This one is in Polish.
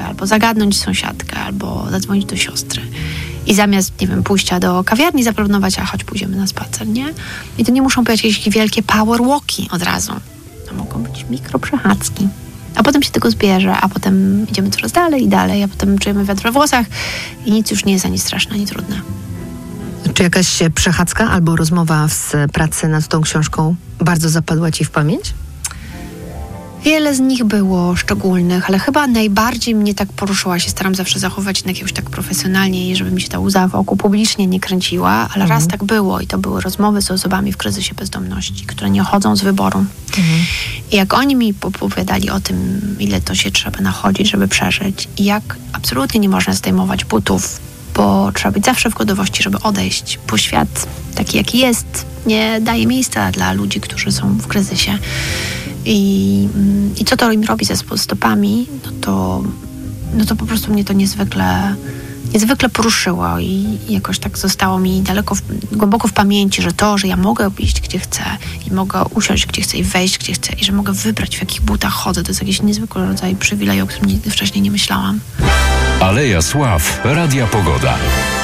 albo zagadnąć sąsiadkę, albo zadzwonić do siostry. I zamiast, nie wiem, pójścia do kawiarni, zaproponować, a chodź pójdziemy na spacer, nie? I to nie muszą być jakieś wielkie power walki od razu. To mogą być mikroprzechadzki. A potem się tego zbierze, a potem idziemy coraz dalej i dalej, a potem czujemy wiatr we włosach i nic już nie jest ani straszne, ani trudne. Czy jakaś przechadzka albo rozmowa z pracy nad tą książką bardzo zapadła ci w pamięć? Wiele z nich było szczególnych, ale chyba najbardziej mnie tak poruszyła. Się staram zawsze zachować jednak jakoś tak profesjonalnie i żeby mi się ta łza wokół publicznie nie kręciła, ale raz tak było i to były rozmowy z osobami w kryzysie bezdomności, które nie chodzą z wyboru. I jak oni mi opowiadali o tym, ile to się trzeba nachodzić, żeby przeżyć i jak absolutnie nie można zdejmować butów, bo trzeba być zawsze w gotowości, żeby odejść, bo świat taki jaki jest nie daje miejsca dla ludzi, którzy są w kryzysie. I co to im robi ze stopami, no to po prostu mnie to niezwykle poruszyło i jakoś tak zostało mi głęboko w pamięci, że ja mogę iść gdzie chcę i mogę usiąść gdzie chcę i wejść gdzie chcę i że mogę wybrać w jakich butach chodzę. To jest jakiś niezwykły rodzaj przywileju, o którym nigdy wcześniej nie myślałam. Aleja Sław, Radia Pogoda.